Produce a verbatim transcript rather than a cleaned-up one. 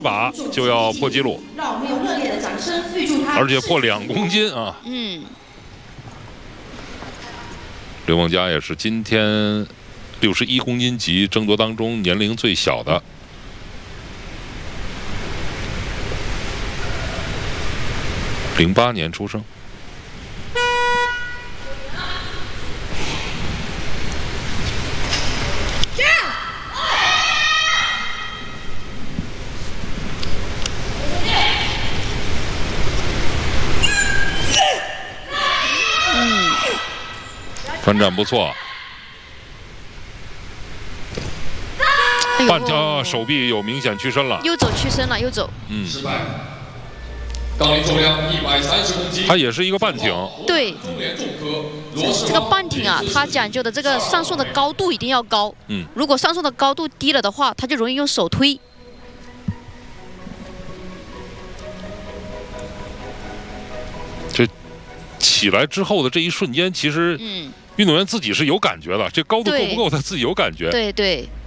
把就要破纪录， 让我们用热烈的掌声预祝他， 而且破两公斤啊！ 嗯， 刘梦佳也是今天六十一公斤级争夺当中年龄最小的，零八年出生。 翻站不错， 哎半条手臂有明显屈伸了， 又走屈伸了，又走。 嗯， 失败。杠铃重量一百三十公斤， 它也是一个半挺。 对， 中联重科罗氏这个半挺啊，它讲究的这个上送的高度一定要高。 嗯， 如果上送的高度低了的话，它就容易用手推。 这起来之后的这一瞬间，其实， 嗯， 运动员自己是有感觉的，这高度够不对够，他自己有感觉。 对对。